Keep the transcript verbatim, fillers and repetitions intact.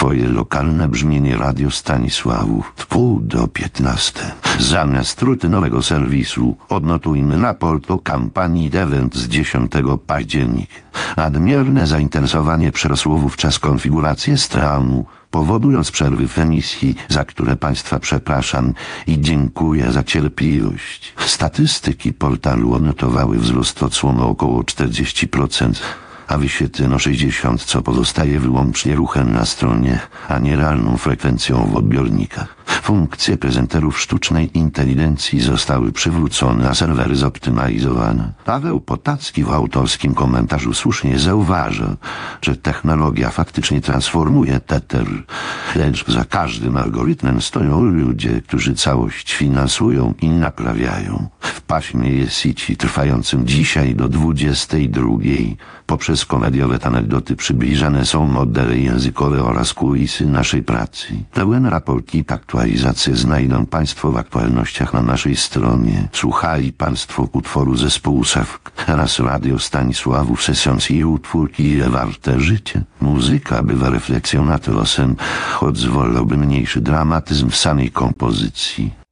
swoje lokalne brzmienie Radio Stanisławów w pół do piętnaste. Zamiast rutynowego serwisu odnotujmy raport o kampanii Event z dziesiątego października. Nadmierne zainteresowanie przerosło wówczas konfigurację stanu, powodując przerwy w emisji, za które Państwa przepraszam i dziękuję za cierpliwość. Statystyki portalu odnotowały wzrost odsłonu o około czterdzieści procent, a wyświetleno sześćdziesiąt procent, co pozostaje wyłącznie ruchem na stronie, a nie realną frekwencją w odbiornikach. Funkcje prezenterów sztucznej inteligencji zostały przywrócone, a serwery zoptymalizowane. Paweł Potacki w autorskim komentarzu słusznie zauważa, że technologia faktycznie transformuje teter, lecz za każdym algorytmem stoją ludzie, którzy całość finansują i naprawiają. W paśmie sieci trwającym dzisiaj do dwudziestej drugiej poprzez komediowe anegdoty przybliżane są modele językowe oraz kulisy naszej pracy. Pełen raport i aktualizacje znajdą Państwo w aktualnościach na naszej stronie. Słuchali Państwo utworu zespołu Sewk oraz Radio Stanisławów sesjonc i utwórki Ile warte życie. Muzyka bywa refleksją nad losem, choć zwolałby mniejszy dramatyzm w samej kompozycji.